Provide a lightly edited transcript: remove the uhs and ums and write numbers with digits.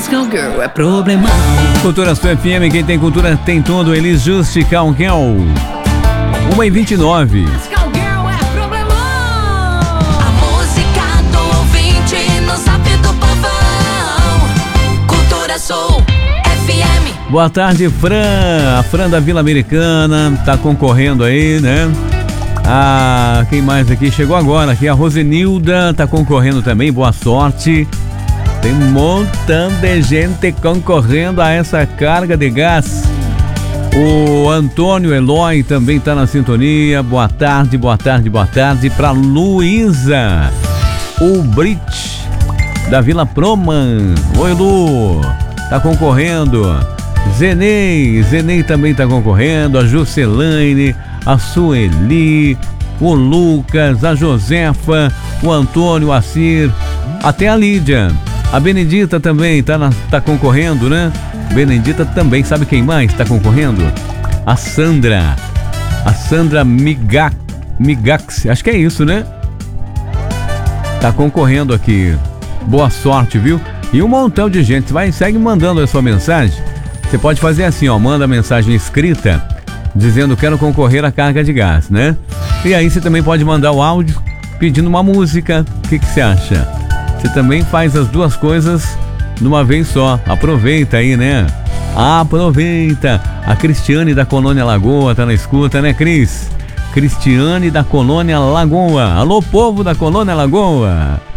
Cowgirl é problemão. Cultura Sua FM, quem tem cultura tem tudo. Elis Juste, Cowgirl. 1h29. Cowgirl é problemão. A música do ouvinte no zap do povão. Cultura Soul FM. Boa tarde, Fran. A Fran da Vila Americana tá concorrendo aí, né? Ah, quem mais aqui? Chegou agora aqui, a Rosenilda tá concorrendo também, boa sorte. Tem um montão de gente concorrendo a essa carga de gás. O Antônio Eloy também tá na sintonia. Boa tarde, boa tarde, boa tarde pra Luísa. O Brit da Vila Proman. Oi, Lu. Tá concorrendo. Zenei também tá concorrendo. A Juscelane, a Sueli, o Lucas, a Josefa, o Antônio, o Assir, até a Lídia. A Benedita também tá concorrendo, né? Benedita também, sabe quem mais tá concorrendo? A Sandra Migax, acho que é isso, né? Tá concorrendo aqui. Boa sorte, viu? E um montão de gente, segue mandando a sua mensagem. Você pode fazer assim, ó, manda a mensagem escrita dizendo quero concorrer à carga de gás, né? E aí você também pode mandar o áudio pedindo uma música. O que você acha? Você também faz as duas coisas de uma vez só. Aproveita aí, né? Aproveita. A Cristiane da Colônia Lagoa tá na escuta, né, Cris? Cristiane da Colônia Lagoa. Alô, povo da Colônia Lagoa.